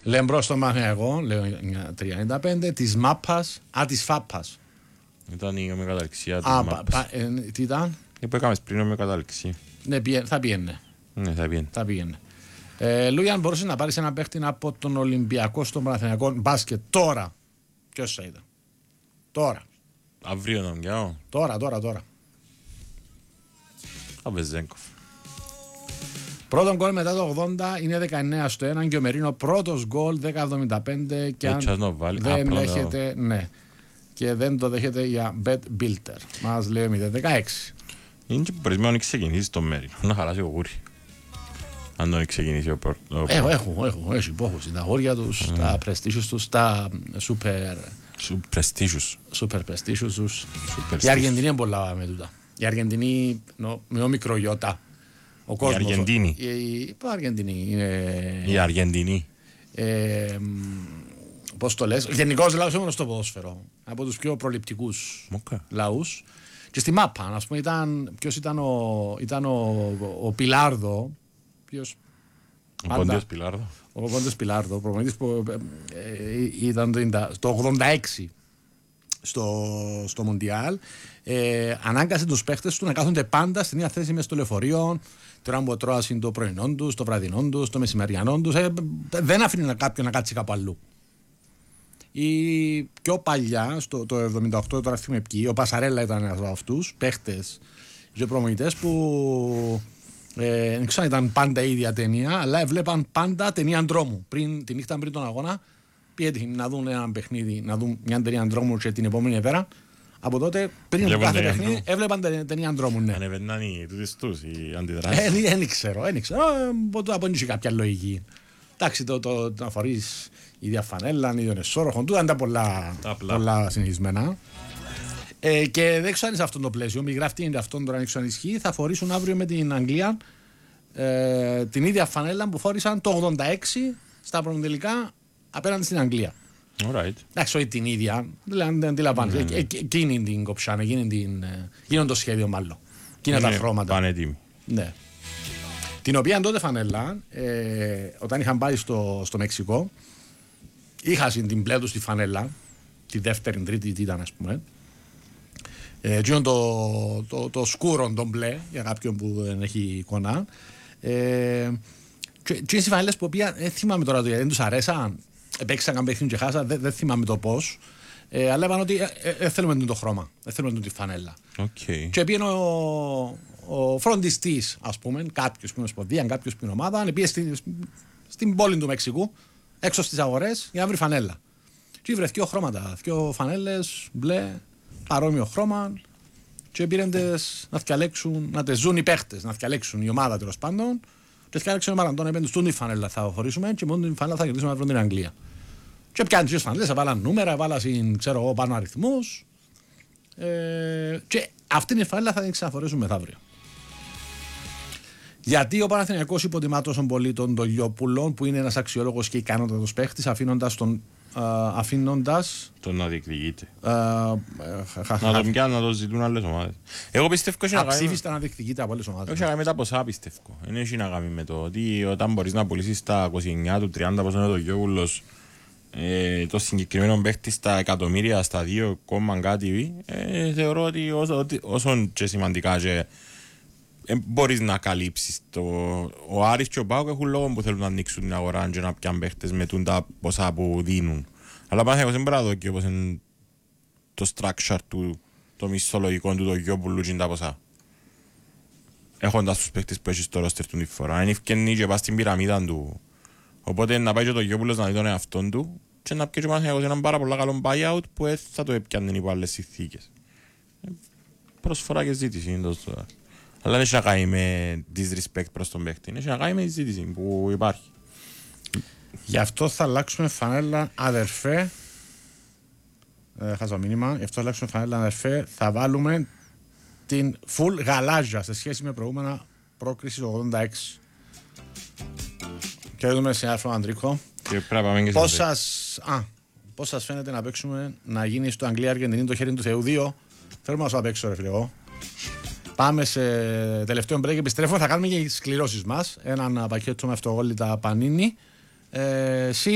Λεμπρό στο Παναθηναϊκό, λέω 3,95. Της Μάπας, της Φάπας. Ήταν η ομοιοκαταληξία της Μάπας. Τι ήταν? Που έκαμε πριν ομοιοκαταληξία. Ναι, θα πήγαινε. Ναι, θα πήγαινε. Λούγιαν, μπορούσε να πάρει ένα παίχτη από τον Ολυμπιακό στον Παναθηναϊκό μπάσκετ τώρα. Ποιος θα ήταν? Τώρα. Αύριο να μιλάω. Τώρα. Ο Βεζέγκοφ. Πρώτο γκολ μετά το 80 είναι 19-1 και ο Μερίνο πρώτος γκολ 10-75 και αν δεν έχετε, ναι, και δεν το δέχεται για Bet Builder. Μας λέει 0-16. Είναι και προορισμένο να ξεκινήσει το Μερίνο, να χαλάσει ο γούρι. Αν τον ξεκινήσει ο Πόρτο. Έχει υπόχωση, τα γόρια τους, τα πρεστίσιους τους, τα super πρεστίσιους τους. Η Αργεντινή είναι πολλά με τούτα. Η Αργεντινή με ο μικρογιώτα. Η Αργεντινή. Η Αργεντινή. Πώς το λες? Γενικώς λαός μόνο στο ποδόσφαιρο. Από τους πιο προληπτικούς λαούς. Και στη Μάπα, ας πούμε, ποιος ήταν ο Πιλάρδο. Ο Πόντιος Πιλάρδο. Ο Πόντιος Πιλάρδο, προπονητής που ήταν το 86 στο Μουντιάλ. Ανάγκασε τους παίχτες του να κάθονται πάντα στην ίδια θέση μες στο λεωφορείο, τώρα που τρώασαν το πρωινό τους, το βραδινό τους, το μεσημεριανό τους. Δεν αφήνει κάποιον να κάτσει κάπου αλλού. Ή πιο παλιά, το 78, τώρα θυμάμαι ποιοι, ο Πασαρέλα ήταν ένας από αυτούς, παίχτες και προπονητές που δεν ξέρω αν ήταν πάντα η ίδια ταινία, αλλά έβλεπαν πάντα ταινία δρόμου. Τη νύχτα πριν τον αγώνα, πήγαινε να δουν ένα παιχνίδι, να δουν μια ταινία δρόμου και την επόμενη μέρα. Από τότε, πριν το κάθε παιχνίδι, έβλεπαν ταινία δρόμου. Ναι. Ανεβαίναν οι τούτες οι αντιδράσεις. Δεν ξέρω. Από είναι κάποια λογική. Εντάξει, να φορείς η ίδια φανέλα, η ίδια εσώροχο, τούτα είναι τα πολλά συνηθισμένα. Και δεν ξέρω αν σε αυτό το πλαίσιο, μη γράφει τι είναι αυτό τώρα, αν ισχύει, θα φορήσουν αύριο με την Αγγλία την ίδια φανέλα που φόρησαν το 86 στα πρωτοτελικά απέναντι στην Αγγλία. Εντάξει, όχι την ίδια, δεν αντιλαμβάνεσαι. Εκείνη την κοψάνε, εκείνο το σχέδιο μάλλον. Εκείνα τα χρώματα. Πανέτοιμη. Ναι. Την οποία τότε φανέλα, όταν είχαν πάει στο Μεξικό, είχα την μπλε του στη φανέλα, τη δεύτερη, τρίτη, τι ήταν, ας πούμε. Έτσι το σκούρο, το μπλε, για κάποιον που δεν έχει εικόνα. Και είναι οι φανέλες που οποία, δεν θυμάμαι τώρα γιατί δεν τους αρέσαν, παίξαν καμπέχνιν και χάσα, δεν θυμάμαι το πώς. Αλλά είπαν ότι δεν θέλουμε το χρώμα, δεν θέλουμε τη φανέλα. Και πήγαινε ο φροντιστής, ας πούμε, κάποιος που είναι σποδία, κάποιος που είναι ομάδα, πήγε στην πόλη του Μεξικού, έξω στις αγορές, για να βρει φανέλα. Και βρε δύο χρώματα, δύο φανέλες, μπλε, παρόμοιο χρώμα, και πήραν να διαλέξουν, να τες ζουν οι παίχτες, να διαλέξουν η ομάδα τέλος πάντων, και διαλέξουν η ομάδα, τον επέντε στον τη φανέλα θα χωρίσουμε και μόνο την φανέλα θα κερδίσουμε να βρουν την Αγγλία. Και πιάνουν τις φανέλες, βάλαν νούμερα, βάλαν ξέρω εγώ πάνω αριθμούς, και αυτή η φανέλα θα την ξαναφορέσουν μεθαύριο. Γιατί ο Παναθηναϊκός υποτιμά τόσο πολύ τον Γιόπουλο, που είναι ένας αξιόλογος και ικανότατος παίχτης, αφήνοντας τον να διεκδικείται. Να τον πιάνουν, να το ζητούν άλλες ομάδες. Εγώ πιστεύω ότι αψήφιστα να διεκδικείται από άλλες ομάδες. Όχι να κάνει με τα ποσά, πιστεύω. Δεν έχει να κάνει με το ότι όταν μπορείς να πουλήσεις τα 29 του 30 πόσο είναι το Γιόπουλος, το συγκεκριμένο παίχτη στα εκατομμύρια, στα 2, κάτι, θεωρώ ότι όσον και σημαντικά και μπορείς να καλύψεις ο Άρης και ο ΠΑΟΚ έχουν λόγο που θέλουν να ανοίξουν την αγορά και να πιάνουν παίχτες με τα ποσά που δίνουν. Αλλά πάνω δεν πρέπει να δω και όπως είναι το structure του, το μισθολογικό του το Γιόπουλου και τα ποσά. Έχοντας τους παίχτες που έχεις τώρα στερτούν τη φορά. Είναι ευκαινή και πας στην πυραμίδα του. Οπότε να πάει και το Γιόπουλος να δει τον εαυτόν του και να πιέσει έναν πάρα πολύ καλό buyout που θα το έπιανε υπό άλλες συνθήκες. Προσφορά και ζήτηση είναι τόσο. Αλλά δεν έχει να κάνει με disrespect προς τον παίκτη. Έχει να κάνει με τη ζήτηση που υπάρχει. Γι' αυτό θα αλλάξουμε φανέλα, αδερφέ. Χάζω μήνυμα. Γι' αυτό θα αλλάξουμε φανέλα, αδερφέ. Θα βάλουμε την full γαλάζια σε σχέση με προηγούμενα πρόκριση 86. Και δούμε συνάδελφο Αντρίκο. Πώς σας φαίνεται να παίξουμε, να γίνει στο Αγγλία-Αργεντινή το χέρι του Θεού 2. Θέλουμε να σου απέξω, ρε φίλε εγώ. Πάμε σε τελευταίο break, επιστρέφω, θα κάνουμε και τις κληρώσεις μας. Έναν πακέτο με αυτογόλυτα πανίνι.